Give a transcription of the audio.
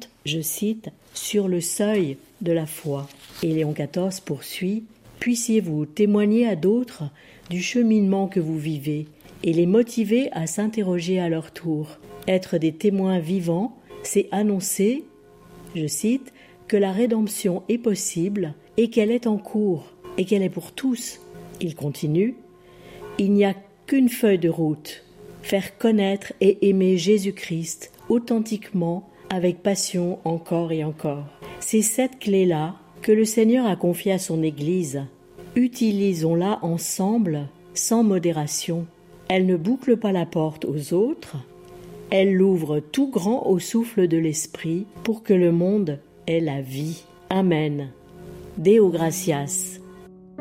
attente, je cite, « sur le seuil de la foi ». Et Léon XIV poursuit « Puissiez-vous témoigner à d'autres du cheminement que vous vivez et les motiver à s'interroger à leur tour. Être des témoins vivants, c'est annoncer, je cite, « que la rédemption est possible et qu'elle est en cours et qu'elle est pour tous ». Il continue « Il n'y a qu'une feuille de route, faire connaître et aimer Jésus-Christ authentiquement, avec passion encore et encore. » C'est cette clé-là que le Seigneur a confiée à son Église. Utilisons-la ensemble, sans modération. Elle ne boucle pas la porte aux autres, elle l'ouvre tout grand au souffle de l'Esprit pour que le monde ait la vie. Amen. Deo gratias.